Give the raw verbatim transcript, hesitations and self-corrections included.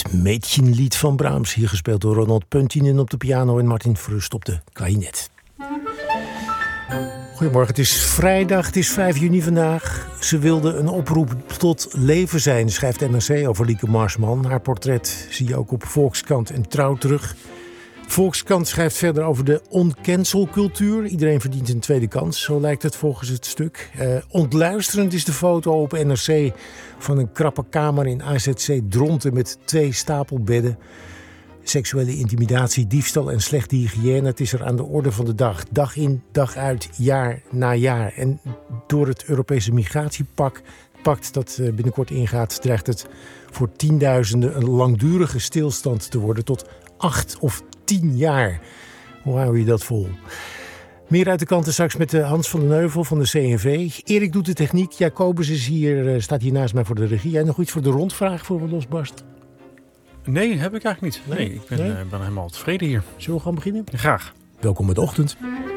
Mädchenlied van Brahms, hier gespeeld door Ronald Puntinen op de piano en Martin Frust op de klarinet. Goedemorgen, het is vrijdag, het is vijf juni vandaag. Ze wilde een oproep tot leven zijn, schrijft N R C over Lieke Marsman. Haar portret zie je ook op Volkskrant en Trouw terug. Volkskrant schrijft verder over de oncancelcultuur. Iedereen verdient een tweede kans, zo lijkt het volgens het stuk. Uh, ontluisterend is de foto op N R C van een krappe kamer in A Z C Dronten met twee stapelbedden. Seksuele intimidatie, diefstal en slechte hygiëne. Het is er aan de orde van de dag. Dag in, dag uit, jaar na jaar. En door het Europese migratiepact dat binnenkort ingaat, dreigt het voor tienduizenden een langdurige stilstand te worden tot acht of tien jaar. Hoe hou je dat vol? Meer uit de kanten straks met Hans van den Heuvel van de C N V. Erik doet de techniek. Jacobus is hier, staat hier naast mij voor de regie. Jij nog iets voor de rondvraag voor we losbarsten? Nee, heb ik eigenlijk niet. Nee, ik ben, nee? Uh, ben helemaal tevreden hier. Zullen we gaan beginnen? Graag. Welkom met de ochtend.